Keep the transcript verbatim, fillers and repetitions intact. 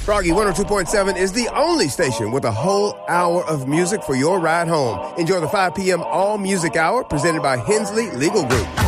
Froggy one oh two point seven is the only station with a whole hour of music for your ride home. Enjoy the five p.m. All Music Hour presented by Hensley Legal Group.